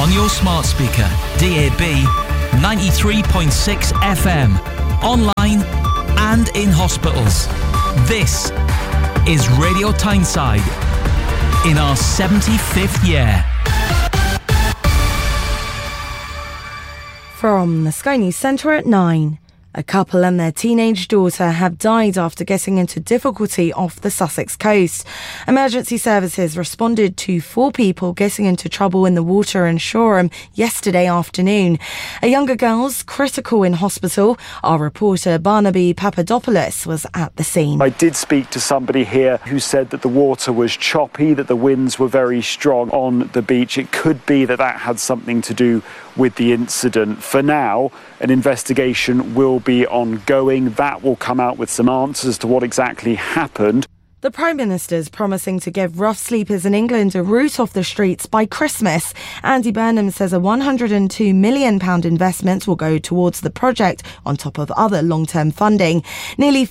on your smart speaker, DAB, 93.6 FM, online and in hospitals. This is Radio Tyneside in our 75th year. From the Sky News Centre at 9. A couple and their teenage daughter have died after getting into difficulty off the Sussex coast. Emergency services responded to 4 people getting into trouble in the water in Shoreham yesterday afternoon. A younger girl's critical in hospital. Our reporter Barnaby Papadopoulos was at the scene. I did speak to somebody here who said that the water was choppy, that the winds were very strong on the beach. It could be that had something to do with the incident. For now, an investigation will be ongoing. That will come out with some answers to what exactly happened. The Prime Minister's promising to give rough sleepers in England a route off the streets by Christmas. Andy Burnham says a £102 million investment will go towards the project on top of other long-term funding. Nearly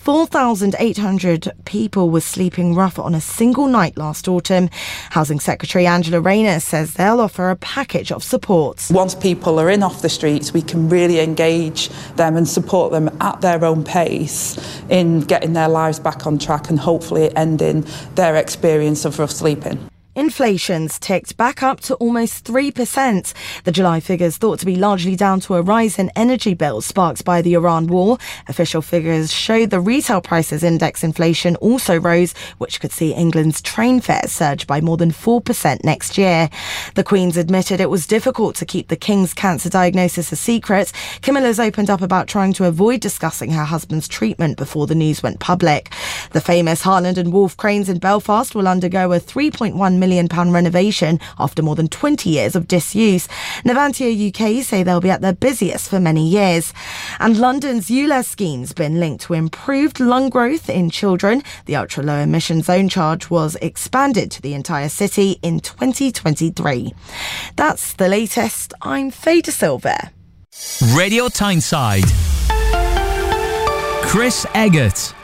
4,800 people were sleeping rough on a single night last autumn. Housing Secretary Angela Rayner says they'll offer a package of support. Once people are in off the streets, we can really engage them and support them at their own pace in getting their lives back on track and hopefully ending their experience of rough sleeping. Inflation's ticked back up to almost 3%. The July figures thought to be largely down to a rise in energy bills sparked by the Iran war. Official figures show the retail prices index inflation also rose, which could see England's train fares surge by more than 4% next year. The Queen's admitted it was difficult to keep the King's cancer diagnosis a secret. Camilla's opened up about trying to avoid discussing her husband's treatment before the news went public. The famous Harland and Wolff cranes in Belfast will undergo a £3.1 million renovation after more than 20 years of disuse. Navantia UK say they'll be at their busiest for many years. And London's ULEZ scheme's been linked to improved lung growth in children. The ultra-low emission zone charge was expanded to the entire city in 2023. That's the latest. I'm Faye De Silva. Radio Tyneside. Chris Eggert.